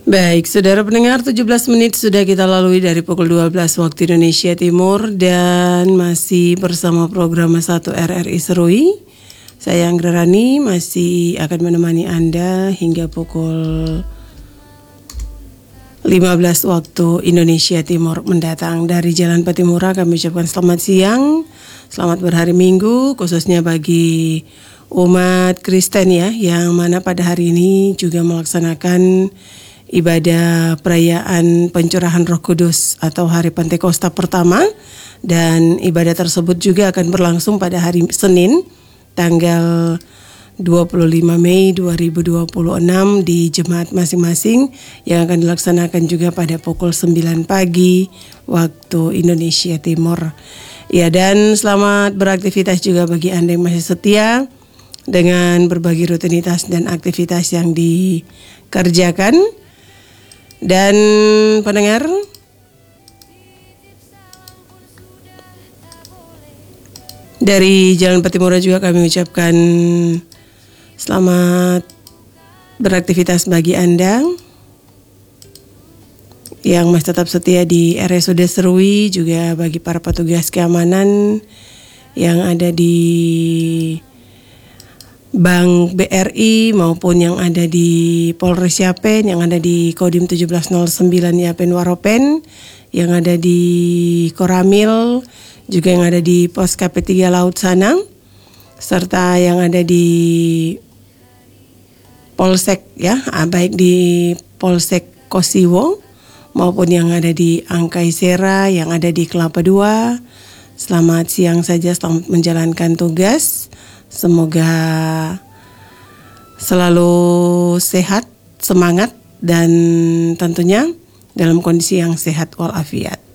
Baik, saudara pendengar, 17 menit sudah kita lalui dari pukul 12 waktu Indonesia Timur dan masih bersama program 1 RRI Serui. Saya Anggra Rani masih akan menemani Anda hingga pukul 15 waktu Indonesia Timur mendatang. Dari Jalan Patimura kami ucapkan selamat siang, selamat berhari Minggu, khususnya bagi umat Kristen ya, yang mana pada hari ini juga melaksanakan ibadah perayaan pencurahan Roh Kudus atau Hari Pentakosta pertama, dan ibadah tersebut juga akan berlangsung pada hari Senin tanggal 25 Mei 2026 di jemaat masing-masing yang akan dilaksanakan juga pada pukul 9 pagi waktu Indonesia Timur. Ya, dan selamat beraktivitas juga bagi Anda yang masih setia dengan berbagai rutinitas dan aktivitas yang dikerjakan. Dan pendengar, dari Jalan Patimura juga kami ucapkan selamat beraktivitas bagi Anda yang masih tetap setia di RSUD Serui, juga bagi para petugas keamanan yang ada di Bank BRI maupun yang ada di Polres Yapen, yang ada di Kodim 1709 Yapen Waropen, yang ada di Koramil, juga yang ada di Pos KP3 Laut sana, serta yang ada di Polsek ya, baik di Polsek Kosiwo maupun yang ada di Angkai Sera, yang ada di Kelapa II. Selamat siang saja, selamat menjalankan tugas. Semoga selalu sehat, semangat, dan tentunya dalam kondisi yang sehat walafiat.